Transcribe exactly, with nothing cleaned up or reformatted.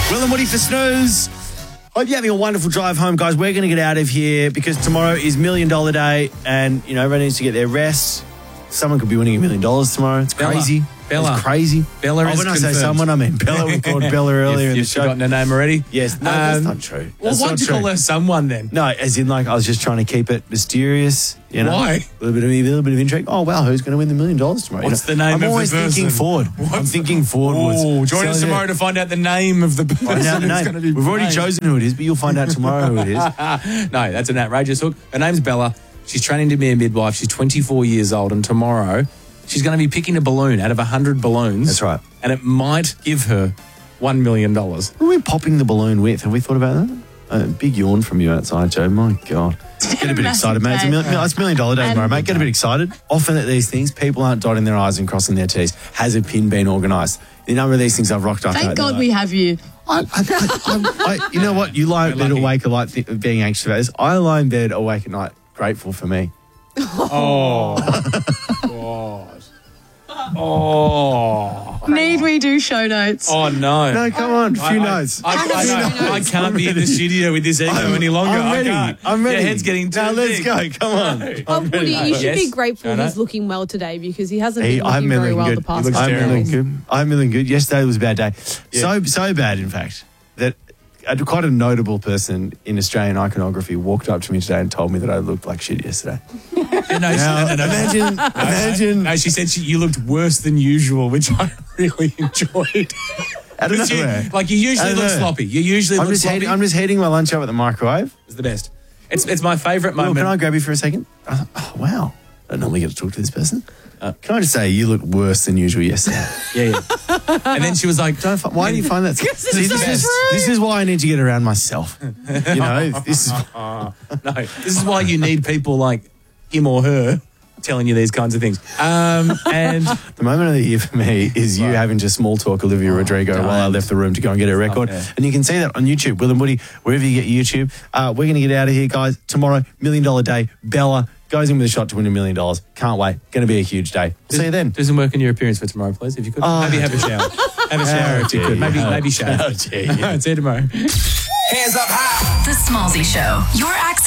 Will and Woody for Snooze. Hope you're having a wonderful drive home, guys. We're going to get out of here because tomorrow is Million Dollar Day and, you know, everyone needs to get their rest. Someone could be winning a million dollars tomorrow. It's Bella. crazy. Bella. It's crazy. Bella oh, is when I say confirmed. someone, I mean Bella. We called Bella earlier You've, in the you've show. forgotten her name already? Yes. No, Um, that's not true. Well, That's why'd not you true. call her someone then? No, as in like I was just trying to keep it mysterious. You know, Why? A little bit of a little bit of intrigue. Oh wow, who's going to win the million dollars tomorrow? You What's know, the name I'm of always the person? thinking forward. I'm thinking forward. Oh, join us So, tomorrow to find out the name of the person Find out the who's name. going to be We've already playing. chosen who it is, but you'll find out tomorrow who it is. No, that's an outrageous hook. Her name's Bella. She's training to be a midwife. She's twenty-four years old, and tomorrow she's going to be picking a balloon out of one hundred balloons. That's right. And it might give her one million dollars. What are we popping the balloon with? Have we thought about that? A big yawn from you outside, Joe. My God. Get a bit excited, mate. It's a million, it's a million dollar day tomorrow, mate. Get a bit excited. Often at these things, people aren't dotting their I's and crossing their T's. Has a pin been organised? The number of these things I've rocked up. Thank God we have you. I, I, I, I, you know what? You lie in bed lucky. awake, like th- being anxious about this. I lie in bed awake at night, grateful for me. Oh, God. Oh. Need we do show notes? Oh, no. No, come on, a few notes. I, I, I, I can't be in the studio with this ego I'm- any longer. I'm ready. I can't. I'm ready. Your head's getting too Now let's big. go. Come on. Oh, Woody, you should Yes. be grateful No, no. he's looking well today because he hasn't Hey, been I'm looking very feeling well good. the past looks I'm couple of feeling days. good. I'm feeling good. Yesterday was a bad day. So so bad, in fact, that a, quite a notable person in Australian iconography walked up to me today and told me that I looked like shit yesterday. No, no, Now, no, no, no. imagine, imagine. No, she said she, you looked worse than usual, which I really enjoyed. Out of Because you- nowhere. like you usually Out of look nowhere. sloppy. You usually I'm look just, sloppy. heating, I'm just heating my lunch up at the microwave. It's the best. It's it's my favourite Will, moment. can I grab you for a second? Oh, oh, wow. I don't normally get to talk to this person. Uh, can I just say you look worse than usual yesterday? Yeah, yeah. And then she was like, Don't fi- why do you find that? See, it's this, so is, true. this is why I need to get around myself. You know, this is no, this is why you need people like him or her telling you these kinds of things. Um, and the moment of the year for me is you having to small talk Olivia Rodrigo don't. while I left the room to go and get a record. fair. And you can see that on YouTube, Will and Woody, wherever you get your YouTube. Uh, we're going to get out of here, guys. Tomorrow, million dollar day. Bella goes in with a shot to win a million dollars. Can't wait. Going to be a huge day. See you then. do some work on your appearance for tomorrow, please, if you could. Oh, maybe have a shower. Have a shower if you dare could. you. Maybe How- maybe shower. how dare you. See you tomorrow. Hands up high. The Smallsy Show. Your access